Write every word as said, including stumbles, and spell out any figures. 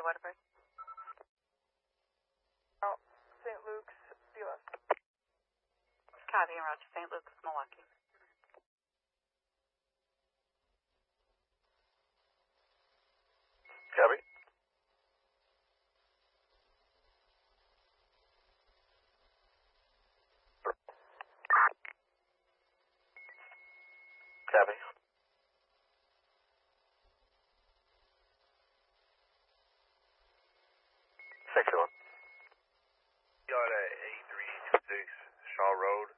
Waterford. Oh, Saint Luke's, B L S. Copy, Roger. Saint Luke's, Milwaukee. Copy. Copy. Section one. Got a eight three two six Shaw Road.